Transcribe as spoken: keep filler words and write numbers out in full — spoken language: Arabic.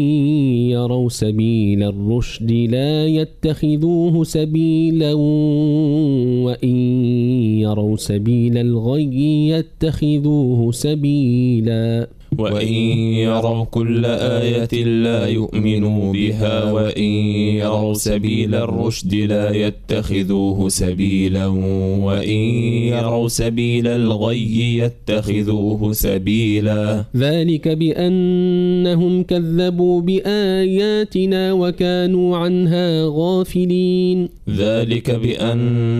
يروا سبيل الرشد لا يتخذوه سبيلا وإن يروا سبيل الغي يتخذوه سبيلا وإن يروا كل آية لا يؤمنوا بها وإن يروا سبيل الرشد لا يتخذوه سبيلا وإن يروا سبيل الغي يتخذوه سبيلا ذلك بأنهم كذبوا بآياتنا وكانوا عنها غافلين ذلك بأن